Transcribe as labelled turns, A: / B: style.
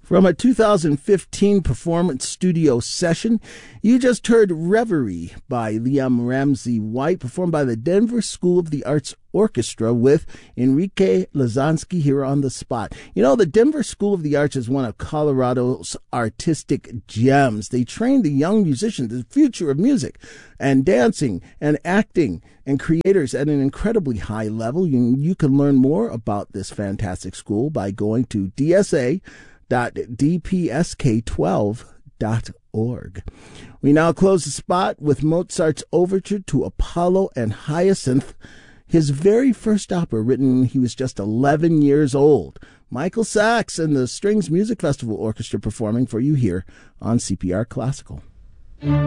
A: From a 2015 performance studio session, you just heard Reverie by Liam Ramsey White, performed by the Denver School of the Arts Orchestra with Enrique Lazansky here on the spot. You know, the Denver School of the Arts is one of Colorado's artistic gems. They train the young musicians, the future of music and dancing and acting and creators at an incredibly high level. You can learn more about this fantastic school by going to dsa.dpsk12.org. We now close the spot with Mozart's overture to Apollo and Hyacinth, his very first opera, written when he was just 11 years old. Michael Sachs and the Strings Music Festival Orchestra performing for you here on CPR Classical.